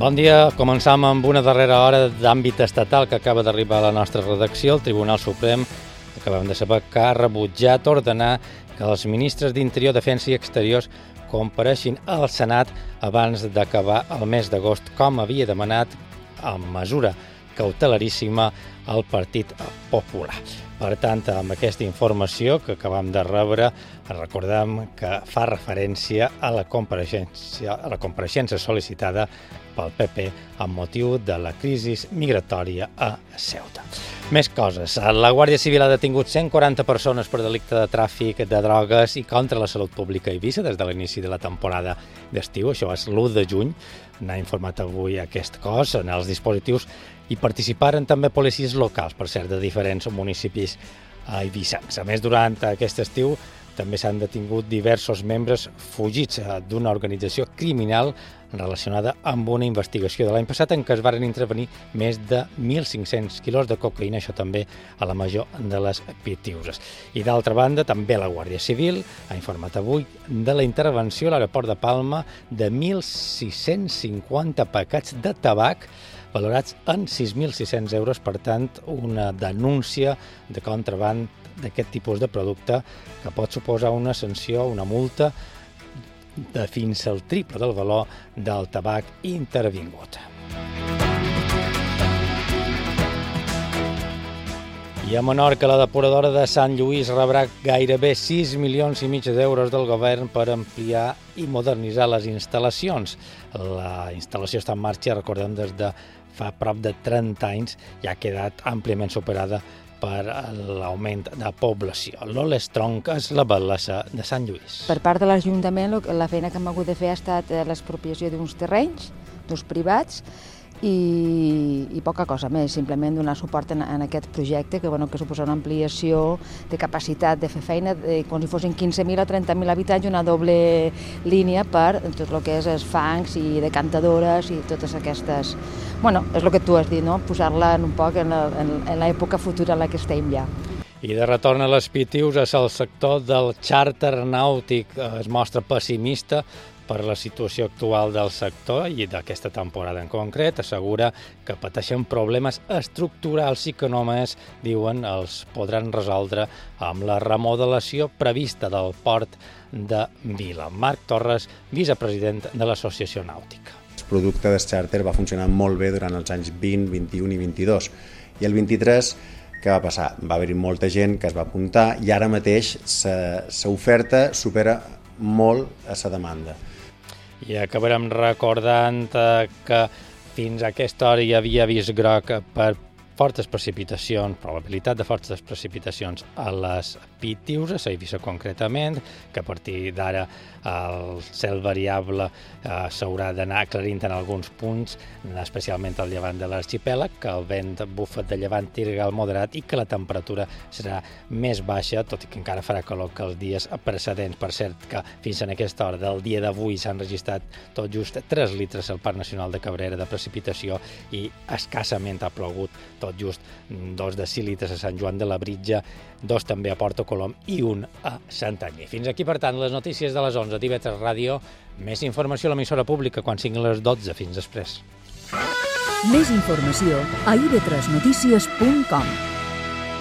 Bon dia. Començam amb una darrera hora d'àmbit estatal que acaba d'arribar a la nostra redacció. El Tribunal Suprem, acabem de saber que ha rebutjat ordenar que els ministres d'Interior, Defensa i Exteriors compareixin al Senat abans d'acabar el mes d'agost, com havia demanat amb mesura cautelaríssima el Partit Popular. Per tant, amb aquesta informació que acabam de rebre, recordem que fa referència a la compareixença sol·licitada pel PP amb motiu de la crisi migratòria a Ceuta. Més coses. La Guàrdia Civil ha detingut 140 persones per delicte de tràfic de drogues i contra la salut pública a Eivissa des de l'inici de la temporada d'estiu. Això és l'1 de juny. N'ha informat avui aquest cos. En els dispositius hi participaren també policies locals, per cert, de diferents municipis eivissans. A més, durant aquest estiu també s'han detingut diversos membres fugits d'una organització criminal relacionada amb una investigació de l'any passat en què es varen intervenir més de 1.500 quilos de cocaïna, això també a la major de les Pitiuses. I d'altra banda, també la Guàrdia Civil ha informat avui de la intervenció a l'aeroport de Palma de 1.650 paquets de tabac valorats en 6.600 euros, per tant, una denúncia de contraban d'aquest tipus de producte que pot suposar una sanció, una multa de fins al triple del valor del tabac intervingut. I a Menorca, la depuradora de Sant Lluís rebrà gairebé 6,5 milions d'euros del govern per ampliar i modernitzar les instal·lacions. La instal·lació està en marxa, recordem, des de fa prop de 30 anys i ha quedat àmpliament superada per l'augment de població. L'Olestronc és la batllessa de Sant Lluís. Per part de l'Ajuntament, la feina que hem hagut de fer ha estat l'expropiació d'uns terrenys, d'uns privats, i poca cosa més, simplement donar suport en aquest projecte que suposa una ampliació de capacitat de fer feina, com si fossin 15.000 o 30.000 habitants, una doble línia per tot el que és els fangs i decantadores i totes aquestes... és el que tu has dit, no? Posar-la un poc en l'època futura en la que estem ja. I de retorn a les Pitiuses, el sector del xàrter nàutic es mostra pessimista per la situació actual del sector i d'aquesta temporada en concret. Assegura que pateixen problemes estructurals i que només, diuen, els podran resoldre amb la remodelació prevista del port de Vila. Marc Torres, vicepresident de l'Associació Nàutica. El producte del xàrter va funcionar molt bé durant els anys 20, 21 i 22. I el 23, què va passar? Va haver-hi molta gent que es va apuntar i ara mateix l'oferta supera molt a la demanda. I acabarem recordant que fins a aquesta hora hi havia avís groc per fortes precipitacions, probabilitat de fortes precipitacions a les Pitiuses, a Eivissa concretament, que a partir d'ara el cel variable s'haurà d'anar aclarint en alguns punts, especialment al llevant de l'arxipèlag, que el vent bufa de llevant tirgal moderat i que la temperatura serà més baixa, tot i que encara farà calor que els dies precedents. Per cert, que fins en aquesta hora del dia d'avui s'han registrat tot just 3 litres al Parc Nacional de Cabrera de precipitació i escassament ha plogut, tot just 2 decilitres a Sant Joan de la Britja, 2 també a Porto Colom i 1 a Santanyí. Fins aquí, per tant, les notícies de les 11 d'IV3 Ràdio. Més informació a l'emissora pública quan siguin les 12. Fins després. Més informació a ib3notícies.com.